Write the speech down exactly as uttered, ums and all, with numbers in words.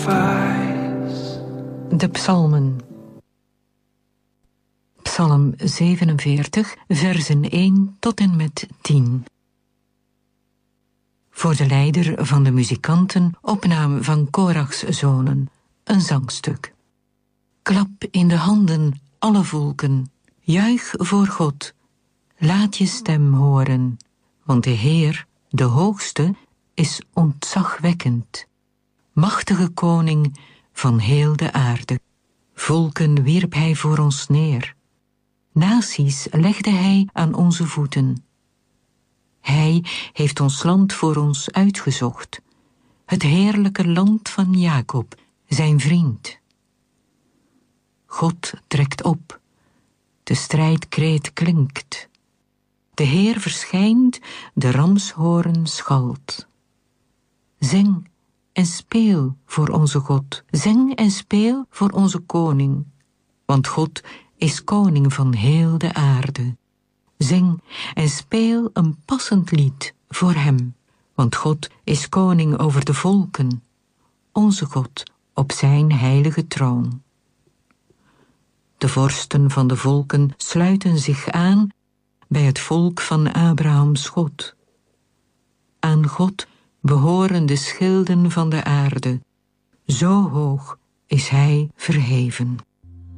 sacrifice. De psalmen. Psalm zevenenveertig, versen één tot en met tien. Voor de leider van de muzikanten, opname van Korachs zonen, een zangstuk. Klap in de handen, alle volken, juich voor God, laat je stem horen, want de Heer, de Hoogste, is ontzagwekkend, machtige koning van heel de aarde. Volken wierp hij voor ons neer, naties legde hij aan onze voeten. Hij heeft ons land voor ons uitgezocht, het heerlijke land van Jacob, zijn vriend. God trekt op, de strijdkreet klinkt. De Heer verschijnt, de ramshoorn schalt. Zing en speel voor onze God, zing en speel voor onze koning, want God is koning van heel de aarde. Zing en speel een passend lied voor hem, want God is koning over de volken, onze God op zijn heilige troon. De vorsten van de volken sluiten zich aan bij het volk van Abrahams God. Aan God behoren de schilden van de aarde, zo hoog is hij verheven.